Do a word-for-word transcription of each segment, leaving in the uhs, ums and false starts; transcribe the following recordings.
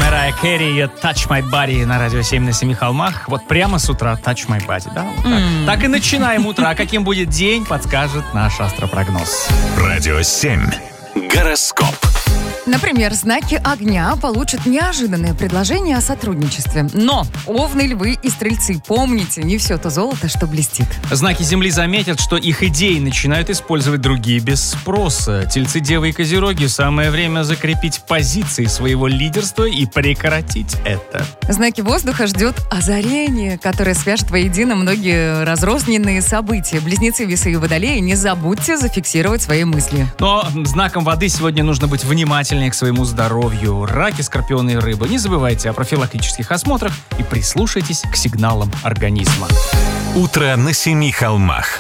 Мэрайя Кэри, ее «Touch My Body» на радио семь на семи холмах. Вот прямо с утра «Touch My Body», да? Вот так. Mm. так и начинаем утро. А каким будет день, подскажет наш астропрогноз. Радио семь. Гороскоп. Например, знаки огня получат неожиданное предложение о сотрудничестве. Но, овны, львы и стрельцы, помните, не все то золото, что блестит. Знаки Земли заметят, что их идеи начинают использовать другие без спроса. Тельцы, девы и козероги, самое время закрепить позиции своего лидерства и прекратить это. Знаки воздуха ждет озарение, которое свяжет воедино многие разрозненные события. Близнецы, весы и водолеи, не забудьте зафиксировать свои мысли. Но знаком воды сегодня нужно быть внимательным к своему здоровью. Раки, скорпионы и рыбы. Не забывайте о профилактических осмотрах и прислушайтесь к сигналам организма. Утро на семи холмах.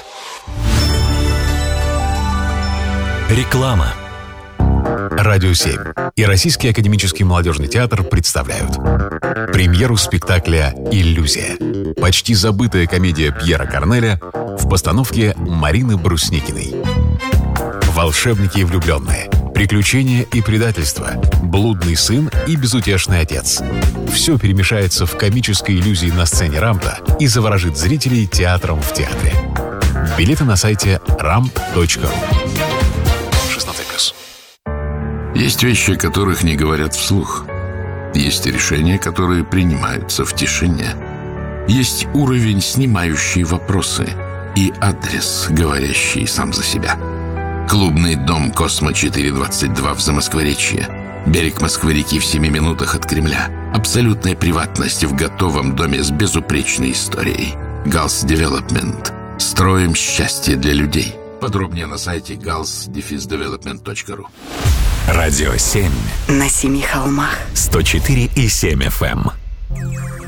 Реклама. Радио семь и Российский академический молодежный театр представляют премьеру спектакля «Иллюзия». Почти забытая комедия Пьера Корнеля в постановке Марины Брусникиной. Волшебники и влюбленные, приключения и предательство, блудный сын и безутешный отец. Все перемешается в комической иллюзии на сцене рампа и заворожит зрителей театром в театре. Билеты на сайте рамп точка ру. шестнадцать плюс. Есть вещи, которых не говорят вслух. Есть решения, которые принимаются в тишине. Есть уровень, снимающий вопросы, и адрес, говорящий сам за себя. Клубный дом «Космо четыре двадцать два» в Замоскворечье. Берег Москвы-реки в семи минутах от Кремля. Абсолютная приватность в готовом доме с безупречной историей. галс Девелопмент. Строим счастье для людей. Подробнее на сайте галс девелопмент точка ру. Радио семь. На семи холмах. сто четыре и семь эф эм.